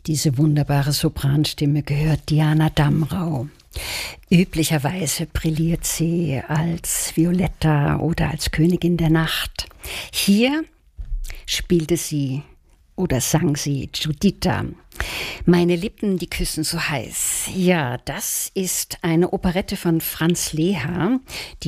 Diese wunderbare Sopranstimme gehört Diana Damrau. Üblicherweise brilliert sie als Violetta oder als Königin der Nacht. Hier spielte sie oder sang sie Giuditta. Meine Lippen, die küssen so heiß. Ja, das ist eine Operette von Franz Leher, die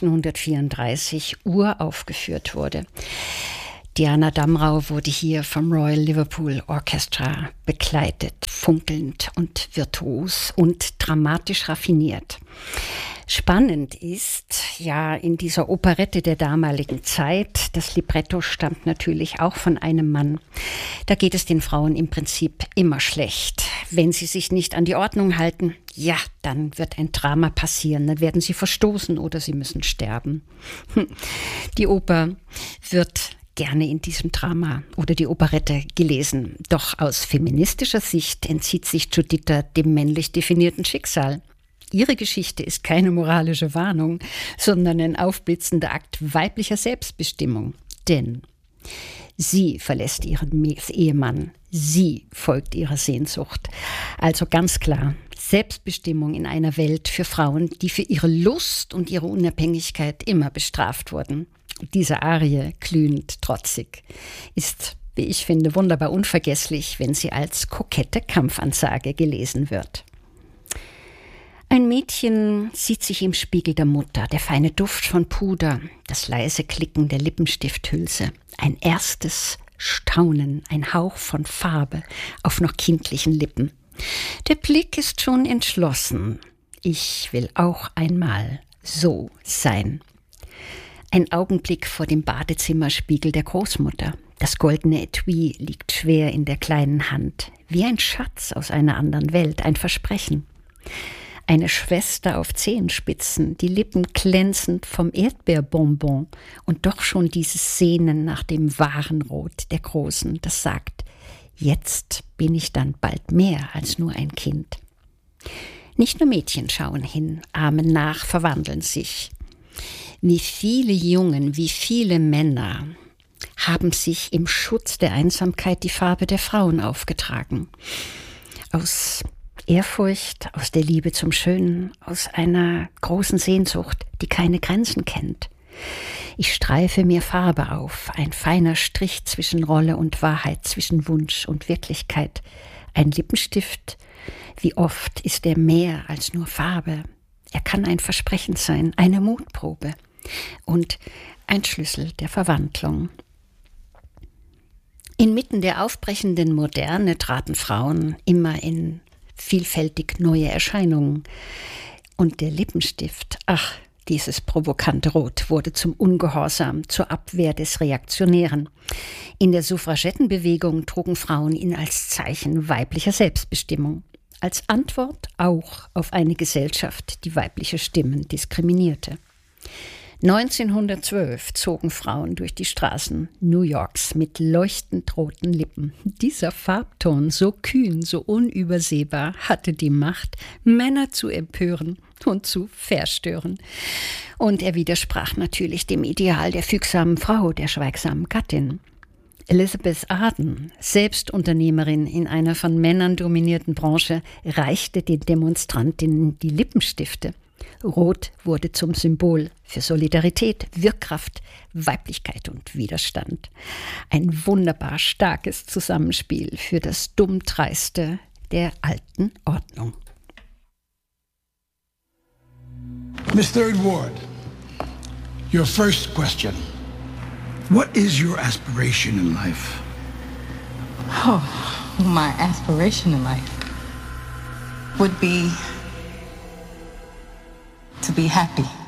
1934 uraufgeführt wurde. Diana Damrau wurde hier vom Royal Liverpool Orchestra begleitet, funkelnd und virtuos und dramatisch raffiniert. Spannend ist, ja, in dieser Operette der damaligen Zeit, das Libretto stammt natürlich auch von einem Mann. Da geht es den Frauen im Prinzip immer schlecht. Wenn sie sich nicht an die Ordnung halten, ja, dann wird ein Drama passieren. Dann werden sie verstoßen oder sie müssen sterben. Die Oper wird gerne in diesem Drama oder die Operette gelesen. Doch aus feministischer Sicht entzieht sich Giuditta dem männlich definierten Schicksal. Ihre Geschichte ist keine moralische Warnung, sondern ein aufblitzender Akt weiblicher Selbstbestimmung. Denn sie verlässt ihren Ehemann, sie folgt ihrer Sehnsucht. Also ganz klar, Selbstbestimmung in einer Welt für Frauen, die für ihre Lust und ihre Unabhängigkeit immer bestraft wurden. Diese Arie, glühend trotzig, ist, wie ich finde, wunderbar unvergesslich, wenn sie als kokette Kampfansage gelesen wird. Ein Mädchen sieht sich im Spiegel der Mutter, der feine Duft von Puder, das leise Klicken der Lippenstifthülse, ein erstes Staunen, ein Hauch von Farbe auf noch kindlichen Lippen. Der Blick ist schon entschlossen. Ich will auch einmal so sein. Ein Augenblick vor dem Badezimmerspiegel der Großmutter. Das goldene Etui liegt schwer in der kleinen Hand, wie ein Schatz aus einer anderen Welt, ein Versprechen. Eine Schwester auf Zehenspitzen, die Lippen glänzend vom Erdbeerbonbon und doch schon dieses Sehnen nach dem wahren Rot der Großen, das sagt, jetzt bin ich dann bald mehr als nur ein Kind. Nicht nur Mädchen schauen hin, ahmen nach, verwandeln sich. Wie viele Jungen, wie viele Männer haben sich im Schutz der Einsamkeit die Farbe der Frauen aufgetragen. Aus Ehrfurcht, aus der Liebe zum Schönen, aus einer großen Sehnsucht, die keine Grenzen kennt. Ich streife mir Farbe auf, ein feiner Strich zwischen Rolle und Wahrheit, zwischen Wunsch und Wirklichkeit. Ein Lippenstift, wie oft ist er mehr als nur Farbe? Er kann ein Versprechen sein, eine Mutprobe und ein Schlüssel der Verwandlung. Inmitten der aufbrechenden Moderne traten Frauen immer in vielfältig neue Erscheinungen. Und der Lippenstift, ach, dieses provokante Rot, wurde zum Ungehorsam, zur Abwehr des Reaktionären. In der Suffragettenbewegung trugen Frauen ihn als Zeichen weiblicher Selbstbestimmung. Als Antwort auch auf eine Gesellschaft, die weibliche Stimmen diskriminierte. 1912 zogen Frauen durch die Straßen New Yorks mit leuchtend roten Lippen. Dieser Farbton, so kühn, so unübersehbar, hatte die Macht, Männer zu empören und zu verstören. Und er widersprach natürlich dem Ideal der fügsamen Frau, der schweigsamen Gattin. Elizabeth Arden, selbst Unternehmerin in einer von Männern dominierten Branche, reichte den Demonstrantinnen die Lippenstifte. Rot wurde zum Symbol für Solidarität, Wirkkraft, Weiblichkeit und Widerstand. Ein wunderbar starkes Zusammenspiel für das Dummdreiste der alten Ordnung. Miss Third Ward, your first question. What is your aspiration in life? Oh, my aspiration in life would be to be happy.